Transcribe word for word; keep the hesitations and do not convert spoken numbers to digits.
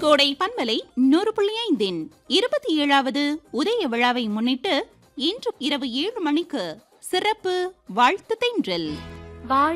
கோடை பண்பலை நூறு புள்ளி ஐந்தின் இருபத்தி ஏழாவது உதய விழாவை முன்னிட்டு இன்று இரவு ஏழு மணிக்கு சிறப்பு வாழ்த்து தென்றல்.